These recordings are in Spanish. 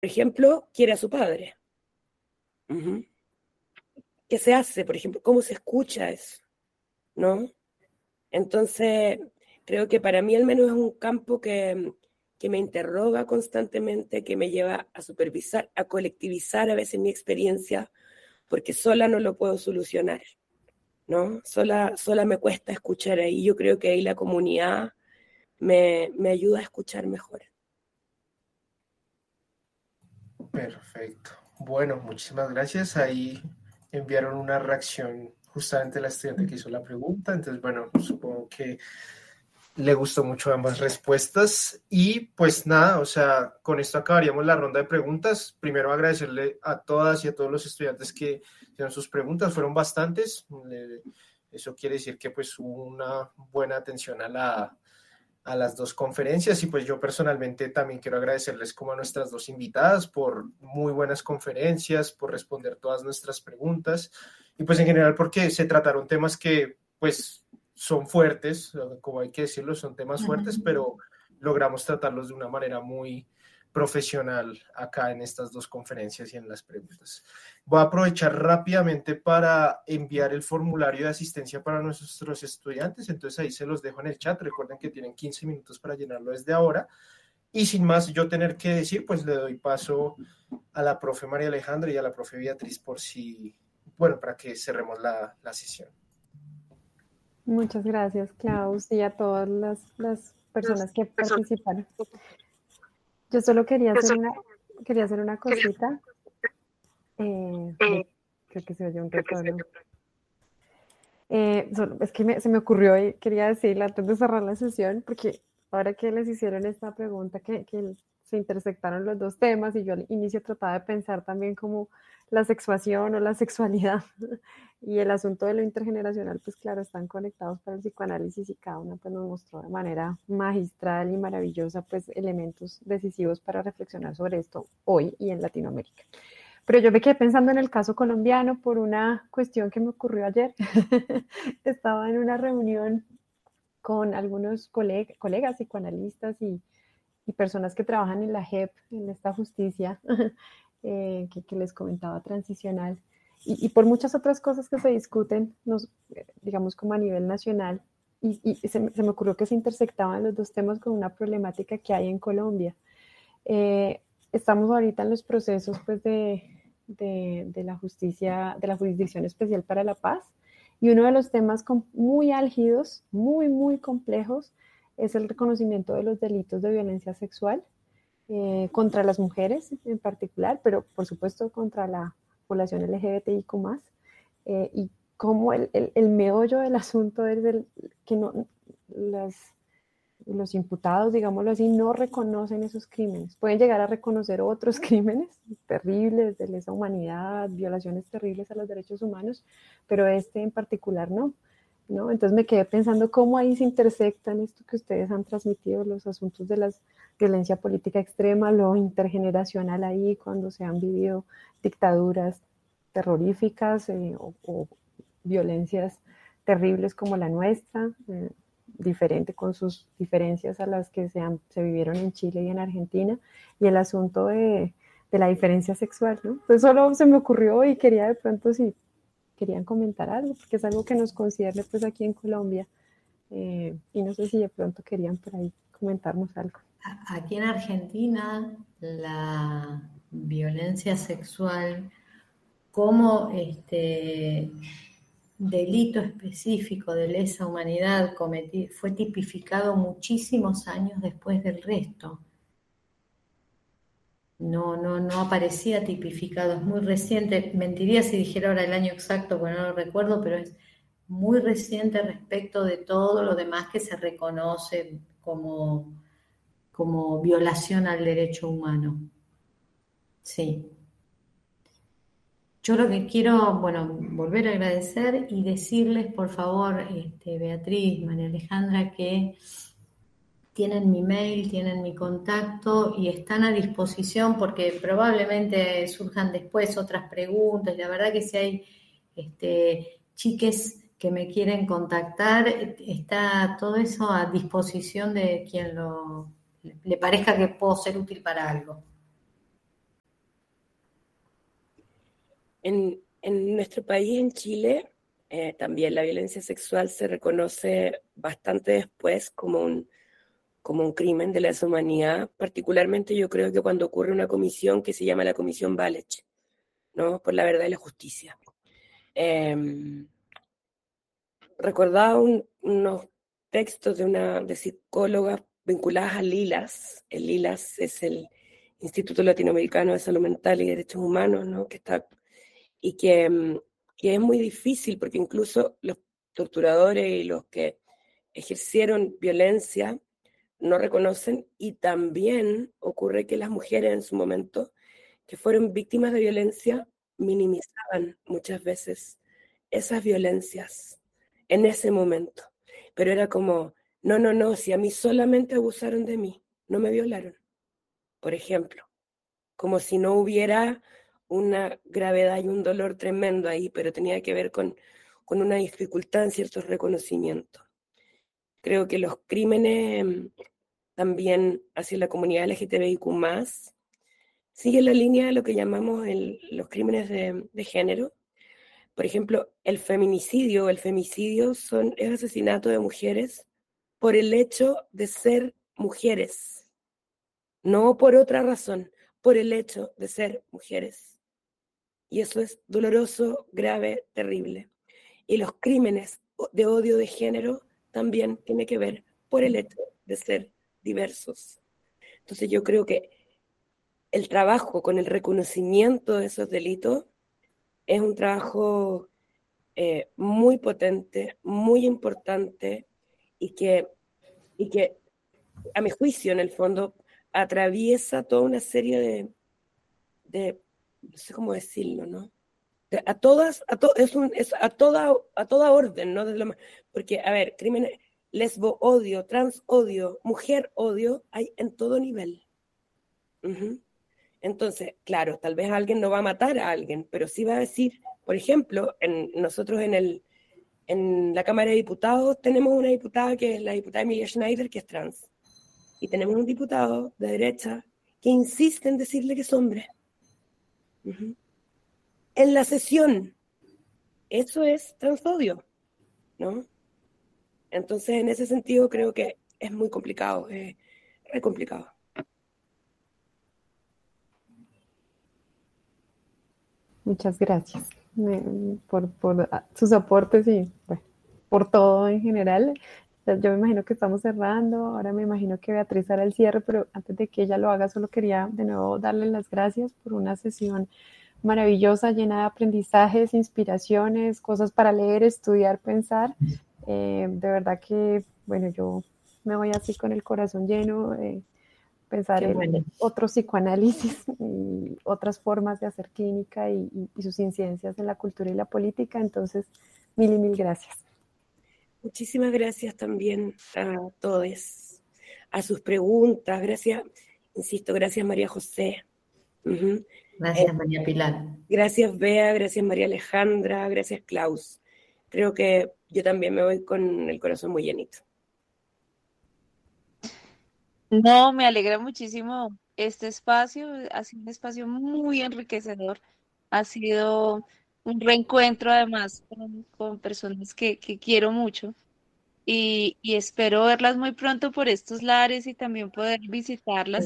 ejemplo, quiere a su padre. Uh-huh. ¿Qué se hace, por ejemplo? ¿Cómo se escucha eso? ¿No? Entonces, creo que para mí al menos es un campo que me interroga constantemente, que me lleva a supervisar, a colectivizar a veces mi experiencia, porque sola no lo puedo solucionar, ¿no? Sola me cuesta escuchar ahí. Yo creo que ahí la comunidad me ayuda a escuchar mejor. Perfecto. Bueno, muchísimas gracias. Ahí enviaron una reacción justamente la estudiante que hizo la pregunta. Entonces, bueno, supongo que le gustó mucho ambas respuestas. Y pues nada, o sea, con esto acabaríamos la ronda de preguntas. Primero agradecerle a todas y a todos los estudiantes que hicieron sus preguntas. Fueron bastantes. Eso quiere decir que pues hubo una buena atención a las dos conferencias y pues yo personalmente también quiero agradecerles como a nuestras dos invitadas por muy buenas conferencias, por responder todas nuestras preguntas y pues en general porque se trataron temas que pues son fuertes, como hay que decirlo, son temas fuertes, pero logramos tratarlos de una manera muy profesional acá en estas dos conferencias y en las preguntas. Voy a aprovechar rápidamente para enviar el formulario de asistencia para nuestros estudiantes, entonces ahí se los dejo en el chat, recuerden que tienen 15 minutos para llenarlo desde ahora, y sin más yo tener que decir, pues le doy paso a la profe María Alejandra y a la profe Beatriz para que cerremos la sesión. Muchas gracias, Klaus, y a todas las personas que participaron. Yo solo quería hacer una cosita. Creo que se oye un retorno. Es que se me ocurrió y quería decirle antes de cerrar la sesión, porque ahora que les hicieron esta pregunta, que se intersectaron los dos temas y yo al inicio trataba de pensar también como la sexuación o la sexualidad y el asunto de lo intergeneracional, pues claro, están conectados para el psicoanálisis y cada una pues nos mostró de manera magistral y maravillosa pues elementos decisivos para reflexionar sobre esto hoy y en Latinoamérica. Pero yo me quedé pensando en el caso colombiano por una cuestión que me ocurrió ayer. Estaba en una reunión con algunos colegas psicoanalistas y personas que trabajan en la JEP, en esta justicia que les comentaba transicional, y por muchas otras cosas que se discuten, digamos como a nivel nacional, y se me ocurrió que se intersectaban los dos temas con una problemática que hay en Colombia. Estamos ahorita en los procesos pues, de la justicia, de la Jurisdicción Especial para la Paz, y uno de los temas muy álgidos, muy complejos, es el reconocimiento de los delitos de violencia sexual contra las mujeres en particular, pero por supuesto contra la población LGBTIQ+, y cómo el meollo del asunto es que los imputados, digámoslo así, no reconocen esos crímenes. Pueden llegar a reconocer otros crímenes terribles de lesa humanidad, violaciones terribles a los derechos humanos, pero este en particular no. Entonces me quedé pensando cómo ahí se intersectan esto que ustedes han transmitido, los asuntos de la violencia política extrema, lo intergeneracional ahí, cuando se han vivido dictaduras terroríficas o violencias terribles como la nuestra, diferente con sus diferencias a las que se vivieron en Chile y en Argentina, y el asunto de la diferencia sexual, ¿no? Pues solo se me ocurrió y quería de pronto si querían comentar algo, porque es algo que nos concierne pues aquí en Colombia, y no sé si de pronto querían por ahí comentarnos algo. Aquí en Argentina la violencia sexual como delito específico de lesa humanidad fue tipificado muchísimos años después del resto. No aparecía tipificado, es muy reciente. Mentiría si dijera ahora el año exacto, porque no lo recuerdo, pero es muy reciente respecto de todo lo demás que se reconoce como violación al derecho humano. Sí. Yo lo que quiero, volver a agradecer y decirles, por favor, Beatriz, María Alejandra, que tienen mi mail, tienen mi contacto y están a disposición porque probablemente surjan después otras preguntas. La verdad que si hay chiques que me quieren contactar, está todo eso a disposición de quien le parezca que puedo ser útil para algo. En nuestro país, en Chile, también la violencia sexual se reconoce bastante después como un crimen de lesa humanidad. Particularmente yo creo que cuando ocurre una comisión que se llama la Comisión Valech, ¿no? Por la verdad y la justicia. Recordaba unos textos de psicólogas vinculadas a Lilas. El Lilas es el Instituto Latinoamericano de Salud Mental y Derechos Humanos, ¿no? Y que es muy difícil porque incluso los torturadores y los que ejercieron violencia no reconocen, y también ocurre que las mujeres en su momento que fueron víctimas de violencia minimizaban muchas veces esas violencias en ese momento. Pero era como, no, no, no, si a mí solamente abusaron de mí, no me violaron, por ejemplo. Como si no hubiera una gravedad y un dolor tremendo ahí, pero tenía que ver con una dificultad en ciertos reconocimientos. Creo que los crímenes también hacia la comunidad LGTBIQ+, siguen la línea de lo que llamamos los crímenes de género. Por ejemplo, el femicidio es asesinato de mujeres por el hecho de ser mujeres, no por otra razón, por el hecho de ser mujeres. Y eso es doloroso, grave, terrible. Y los crímenes de odio de género también tienen que ver por el hecho de ser diversos. Entonces yo creo que el trabajo con el reconocimiento de esos delitos es un trabajo muy potente, muy importante, y que, a mi juicio, en el fondo, atraviesa toda una serie no sé cómo decirlo, ¿no? A todas, es a toda orden, ¿no? Porque, a ver, crímenes, lesbo odio, trans odio, mujer odio, hay en todo nivel. Uh-huh. Entonces, claro, tal vez alguien no va a matar a alguien, pero sí va a decir, por ejemplo, nosotros en la Cámara de Diputados tenemos una diputada que es la diputada Emilia Schneider, que es trans. Y tenemos un diputado de derecha que insiste en decirle que es hombre. Uh-huh. En la sesión. Eso es transodio, ¿no? Entonces, en ese sentido, creo que es muy complicado, es re complicado. Muchas gracias por sus aportes y bueno, por todo en general. Yo me imagino que estamos cerrando, ahora me imagino que Beatriz hará el cierre, pero antes de que ella lo haga, solo quería de nuevo darle las gracias por una sesión maravillosa, llena de aprendizajes, inspiraciones, cosas para leer, estudiar, pensar. De verdad que, bueno, yo me voy así con el corazón lleno, pensar en otro psicoanálisis y otras formas de hacer clínica y sus incidencias en la cultura y la política. Entonces, mil gracias. Muchísimas gracias también a todos, a sus preguntas. Gracias, insisto, gracias María José. Uh-huh. Gracias María Pilar. Gracias Bea, gracias María Alejandra, gracias Klaus. Creo que yo también me voy con el corazón muy llenito. No, me alegra muchísimo este espacio, ha sido un espacio muy enriquecedor, ha sido un reencuentro además con personas que quiero mucho y espero verlas muy pronto por estos lares y también poder visitarlas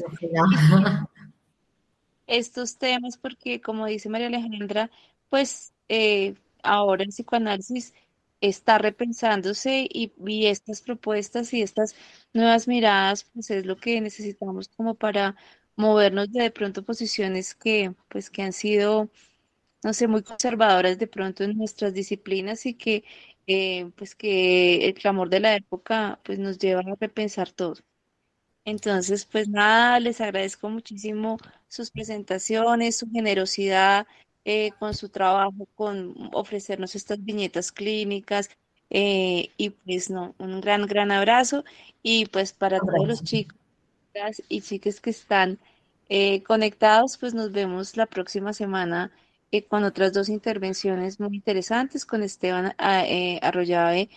estos temas porque como dice María Alejandra, pues ahora el psicoanálisis está repensándose y estas propuestas y estas nuevas miradas, pues es lo que necesitamos como para movernos de pronto posiciones que, pues, que han sido, no sé, muy conservadoras de pronto en nuestras disciplinas y que, pues, que el clamor de la época, pues, nos lleva a repensar todo. Entonces, pues nada, les agradezco muchísimo sus presentaciones, su generosidad con su trabajo, con ofrecernos estas viñetas clínicas y pues no, un gran abrazo y pues para todos los chicos y chicas que están conectados, pues nos vemos la próxima semana con otras dos intervenciones muy interesantes con Esteban Arroyave,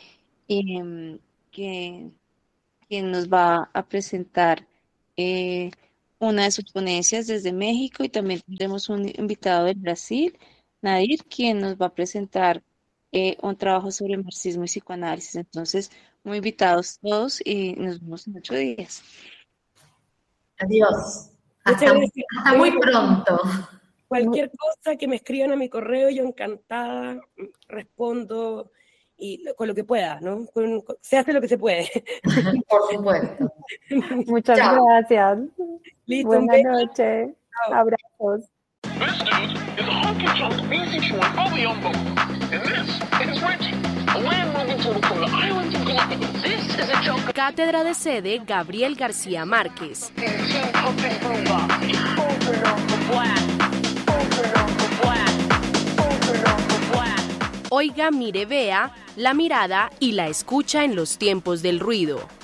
que quien nos va a presentar una de sus ponencias desde México y también tendremos un invitado del Brasil. Nadir, quien nos va a presentar un trabajo sobre marxismo y psicoanálisis. Entonces, muy invitados todos y nos vemos en 8 días. Adiós. Muchas gracias. Hasta muy pronto. Cualquier cosa que me escriban a mi correo, yo encantada respondo y con lo que pueda, ¿no? Se hace lo que se puede. Por supuesto. Muchas Chao. gracias. Listo, Buenas noches. Chao. Abrazos. This dude is a honky-tonk basic short of the young boat. And this is Reggie, a land-moving turtle from the islands of Galapagos. This is a joke. Cátedra de Sede Gabriel García Márquez. Oiga, mire, vea, la mirada y la escucha en los tiempos del ruido.